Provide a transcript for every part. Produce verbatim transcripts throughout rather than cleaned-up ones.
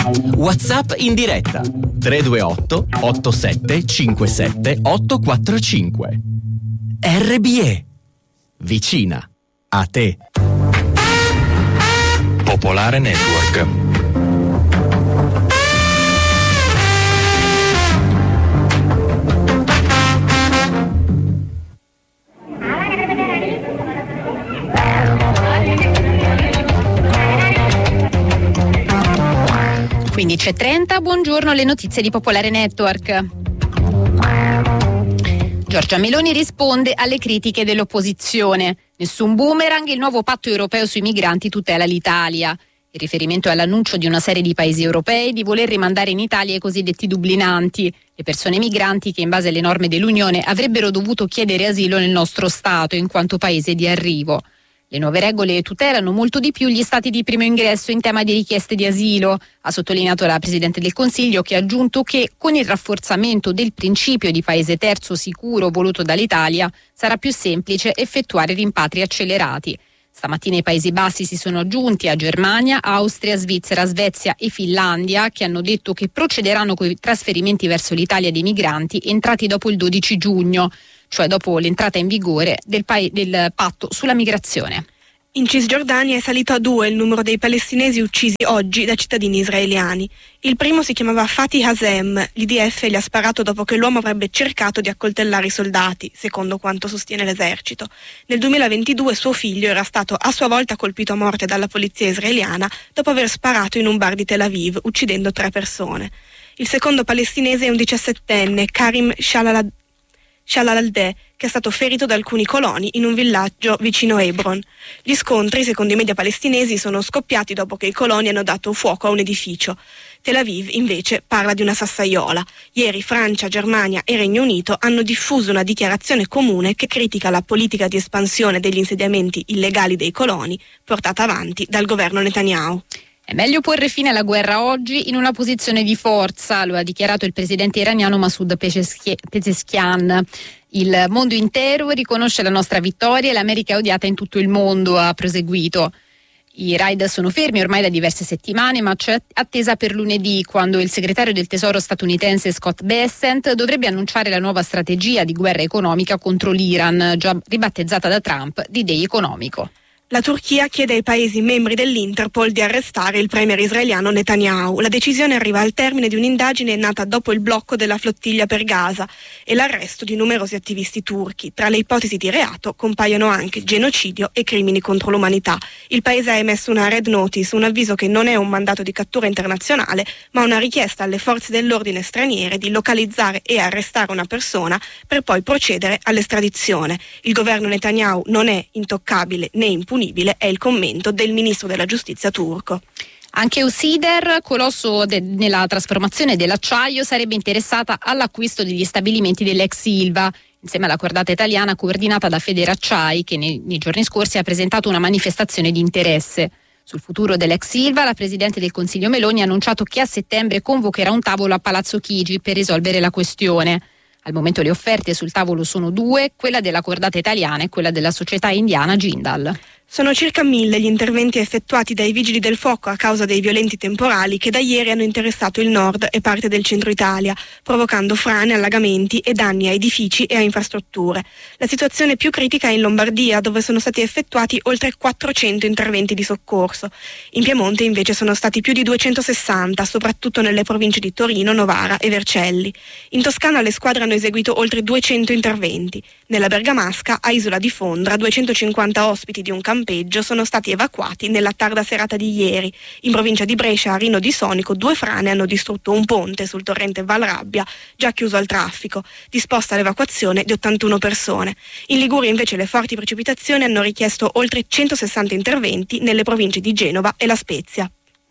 WhatsApp in diretta tre due otto otto sette cinque sette otto quattro cinque. R B E, vicina a te. Popolare Network. quindici e trenta, buongiorno, le notizie di Popolare Network. Giorgia Meloni risponde alle critiche dell'opposizione. Nessun boomerang, il nuovo patto europeo sui migranti tutela l'Italia. Il riferimento è all'annuncio di una serie di paesi europei di voler rimandare in Italia i cosiddetti dublinanti, le persone migranti che in base alle norme dell'Unione avrebbero dovuto chiedere asilo nel nostro Stato in quanto paese di arrivo. Le nuove regole tutelano molto di più gli stati di primo ingresso in tema di richieste di asilo, ha sottolineato la Presidente del Consiglio, che ha aggiunto che con il rafforzamento del principio di paese terzo sicuro voluto dall'Italia sarà più semplice effettuare rimpatri accelerati. Stamattina i Paesi Bassi si sono aggiunti a Germania, Austria, Svizzera, Svezia e Finlandia, che hanno detto che procederanno con i trasferimenti verso l'Italia dei migranti entrati dopo il dodici giugno, cioè dopo l'entrata in vigore del, pa- del patto sulla migrazione. In Cisgiordania è salito a due il numero dei palestinesi uccisi oggi da cittadini israeliani. Il primo si chiamava Fatih Hazem, l'I D F gli ha sparato dopo che l'uomo avrebbe cercato di accoltellare i soldati, secondo quanto sostiene l'esercito. Nel duemilaventidue suo figlio era stato a sua volta colpito a morte dalla polizia israeliana dopo aver sparato in un bar di Tel Aviv, uccidendo tre persone. Il secondo palestinese è un diciassettenne, Karim Shalalad Shalalaldeh, che è stato ferito da alcuni coloni in un villaggio vicino Hebron. Gli scontri, secondo i media palestinesi, sono scoppiati dopo che i coloni hanno dato fuoco a un edificio. Tel Aviv, invece, parla di una sassaiola. Ieri Francia, Germania e Regno Unito hanno diffuso una dichiarazione comune che critica la politica di espansione degli insediamenti illegali dei coloni portata avanti dal governo Netanyahu. È meglio porre fine alla guerra oggi in una posizione di forza, lo ha dichiarato il presidente iraniano Masoud Pezeshkian. Il mondo intero riconosce la nostra vittoria e l'America è odiata in tutto il mondo, ha proseguito. I raid sono fermi ormai da diverse settimane, ma c'è attesa per lunedì, quando il segretario del tesoro statunitense Scott Bessent dovrebbe annunciare la nuova strategia di guerra economica contro l'Iran, già ribattezzata da Trump di Day economico. La Turchia chiede ai paesi membri dell'Interpol di arrestare il premier israeliano Netanyahu. La decisione arriva al termine di un'indagine nata dopo il blocco della flottiglia per Gaza e l'arresto di numerosi attivisti turchi. Tra le ipotesi di reato compaiono anche genocidio e crimini contro l'umanità. Il paese ha emesso una red notice, un avviso che non è un mandato di cattura internazionale, ma una richiesta alle forze dell'ordine straniere di localizzare e arrestare una persona per poi procedere all'estradizione. Il governo Netanyahu non è intoccabile né impunibile, è il commento del ministro della giustizia turco. Anche Eusider, colosso de- nella trasformazione dell'acciaio, sarebbe interessata all'acquisto degli stabilimenti dell'ex Ilva, insieme alla cordata italiana coordinata da Federacciai, che nei, nei giorni scorsi ha presentato una manifestazione di interesse. Sul futuro dell'ex Ilva, la Presidente del Consiglio Meloni ha annunciato che a settembre convocherà un tavolo a Palazzo Chigi per risolvere la questione. Al momento le offerte sul tavolo sono due, quella della cordata italiana e quella della società indiana Jindal. Sono circa mille gli interventi effettuati dai vigili del fuoco a causa dei violenti temporali che da ieri hanno interessato il nord e parte del centro Italia, provocando frane, allagamenti e danni a edifici e a infrastrutture. La situazione più critica è in Lombardia, dove sono stati effettuati oltre quattrocento interventi di soccorso. In Piemonte invece sono stati più di duecentosessanta, soprattutto nelle province di Torino, Novara e Vercelli. In Toscana le squadre hanno eseguito oltre duecento interventi. Nella Bergamasca, a Isola di Fondra, duecentocinquanta ospiti di un campeggio sono stati evacuati nella tarda serata di ieri. In provincia di Brescia, a Rino di Sonico, due frane hanno distrutto un ponte sul torrente Valrabbia, già chiuso al traffico, disposta l'evacuazione di ottantuno persone. In Liguria invece le forti precipitazioni hanno richiesto oltre centosessanta interventi nelle province di Genova e La Spezia.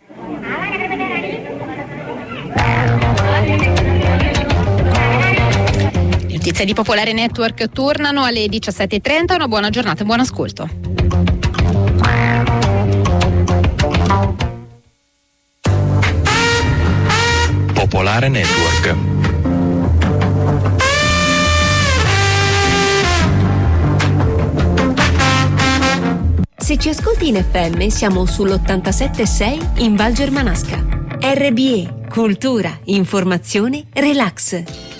Le notizie di Popolare Network tornano alle diciassette e trenta. Una buona giornata e buon ascolto. Popolare Network. Se ci ascolti in F M siamo sull'ottantasette virgola sei in Val Germanasca R B E, cultura, informazione, relax.